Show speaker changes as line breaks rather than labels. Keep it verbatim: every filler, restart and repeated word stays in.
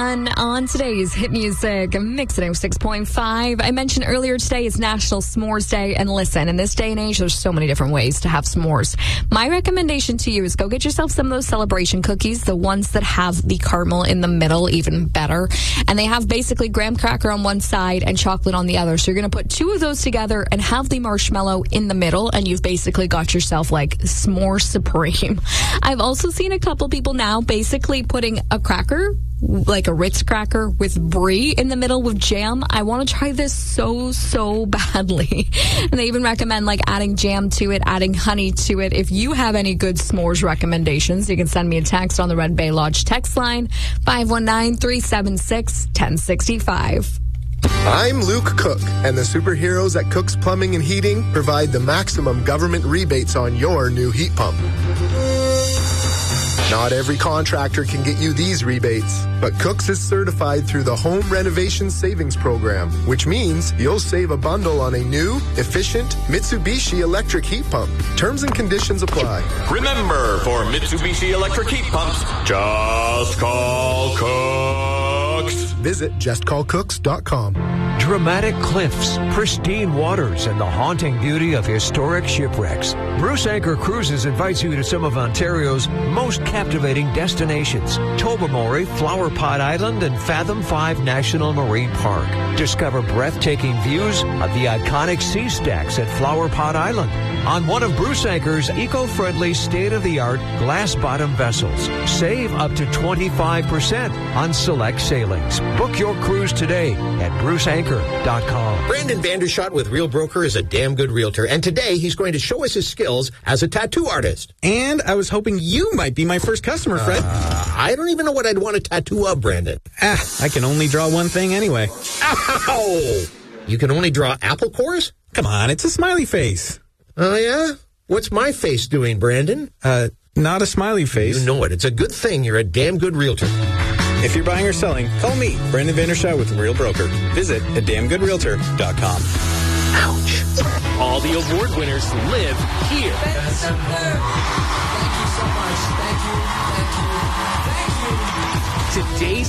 On today's Hit Music Mix at oh six point five, I mentioned earlier today is National S'mores Day. And listen, in this day and age, there's so many different ways to have s'mores. My recommendation to you is go get yourself some of those celebration cookies, the ones that have the caramel in the middle, even better. And they have basically graham cracker on one side and chocolate on the other. So you're going to put two of those together and have the marshmallow in the middle, and you've basically got yourself like s'more supreme. I've also seen a couple people now basically putting a cracker, like a Ritz cracker with brie in the middle with jam. I want to try this so, so badly. And they even recommend like adding jam to it, adding honey to it. If you have any good s'mores recommendations, you can send me a text on the Red Bay Lodge text line, five one nine, three seven six, one oh six five.
I'm Luke Cook, and the superheroes at Cook's Plumbing and Heating provide the maximum government rebates on your new heat pump. Not every contractor can get you these rebates, but Cook's is certified through the Home Renovation Savings Program, which means you'll save a bundle on a new, efficient Mitsubishi electric heat pump. Terms and conditions apply.
Remember, for Mitsubishi electric heat pumps, just call Cook's.
Visit just call cooks dot com.
Dramatic cliffs, pristine waters, and the haunting beauty of historic shipwrecks. Bruce Anchor Cruises invites you to some of Ontario's most captivating destinations: Tobermory, Flower Pot Island, and Fathom five National Marine Park. Discover breathtaking views of the iconic sea stacks at Flower Pot Island on one of Bruce Anchor's eco-friendly, state-of-the-art glass-bottom vessels. Save up to twenty-five percent on select sailings. Book your cruise today at bruce anchor dot com.
Brandon Vandershot with Real Broker is a damn good realtor, and today he's going to show us his skills as a tattoo artist.
And I was hoping you might be my first customer, Fred.
Uh, I don't even know what I'd want a tattoo of, Brandon.
Ah, I can only draw one thing anyway.
Ow! You can only draw apple cores?
Come on, it's a smiley face.
Oh, yeah? What's my face doing, Brandon?
Uh, not a smiley face.
You know it. It's a good thing you're a damn good realtor.
If you're buying or selling, call me, Brandon Vandershot with Real Broker. Visit a damn good realtor dot com.
Ouch.
All the award winners live here.
Thank you so much. Thank you. Thank you. Thank you.
Today's